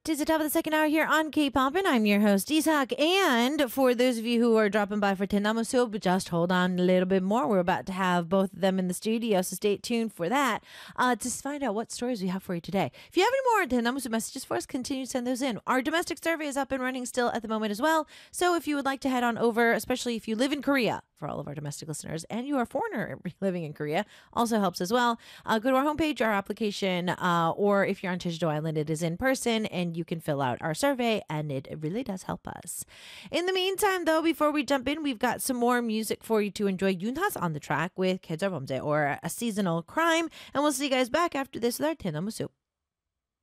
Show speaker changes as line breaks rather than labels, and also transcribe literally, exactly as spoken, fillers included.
to the top of the second hour here on K-Pop, and I'm your host, Isak. And for those of you who are dropping by for Tennamu Soup, just hold on a little bit more. We're about to have both of them in the studio, so stay tuned for that uh, to find out what stories we have for you today. If you have any more Tennamu Soup messages for us, continue to send those in. Our domestic survey is up and running still at the moment as well. So if you would like to head on over, especially if you live in Korea, for all of our domestic listeners, and you are a foreigner living in Korea, also helps as well. Uh, go to our homepage, our application, uh, or if you're on Jeju-do Island, it is in person, and you can fill out our survey, and it really does help us. In the meantime, though, before we jump in, we've got some more music for you to enjoy. Yoonha's on the track with 계절 범죄, or A Seasonal Crime, and we'll see you guys back after this with our Tennamu Soup.